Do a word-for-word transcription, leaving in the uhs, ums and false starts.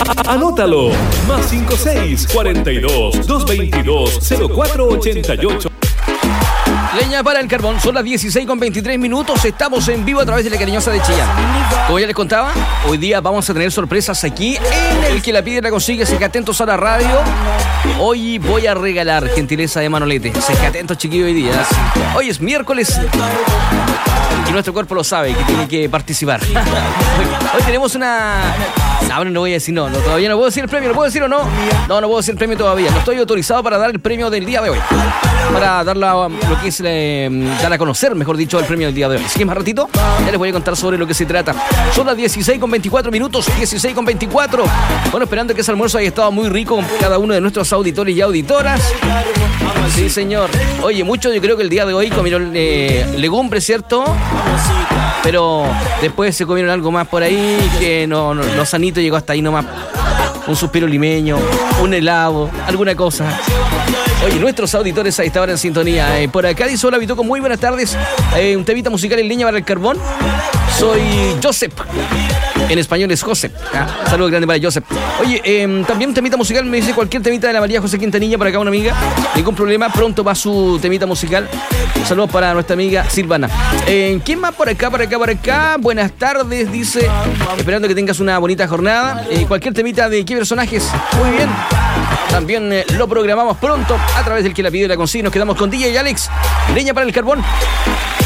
Anótalo. Más cinco seis, cuarenta y dos, doscientos veintidós, cero cuatro ochenta y ocho. Leña para el carbón, son las dieciséis con veintitrés minutos, estamos en vivo a través de La Cariñosa de Chillán. Como ya les contaba, hoy día vamos a tener sorpresas aquí en El Que La Pide La Consigue, así que atentos a la radio. Hoy voy a regalar gentileza de Manolete, así que atentos chiquillos hoy día. Hoy es miércoles y nuestro cuerpo lo sabe que tiene que participar. Hoy tenemos una... No, no voy a decir no, no, todavía no puedo decir el premio, ¿lo puedo decir o no? No, no puedo decir el premio todavía, no estoy autorizado para dar el premio del día de hoy. Para dar la, lo que es, eh, dar a conocer, mejor dicho, el premio del día de hoy. Así que más ratito, ya les voy a contar sobre lo que se trata. Son las dieciséis con veinticuatro minutos, dieciséis con veinticuatro. Bueno, esperando que ese almuerzo haya estado muy rico con cada uno de nuestros auditores y auditoras. Sí, señor. Oye, muchos yo creo que el día de hoy comieron eh, legumbres, ¿cierto? Pero después se comieron algo más por ahí que no, no, lo sanito llegó hasta ahí nomás. Un suspiro limeño, un helado, alguna cosa. Oye, nuestros auditores a esta hora en sintonía. Eh, por acá dice: hola, Vitoco, muy buenas tardes. Eh, un temita musical en Leña para el Carbón. Soy Joseph. En español es José. Ah, saludos grande para Joseph. Oye, eh, también un temita musical, me dice cualquier temita de la María José Quintanilla, por acá una amiga. Ningún problema, pronto va su temita musical. Saludos para nuestra amiga Silvana. Eh, ¿Quién más por acá, por acá, por acá? Buenas tardes, dice. Esperando que tengas una bonita jornada. Eh, cualquier temita de qué personajes. Muy bien. También eh, lo programamos pronto a través del Que La Pide La Consigue. Nos quedamos con D J Alex. Leña para el Carbón.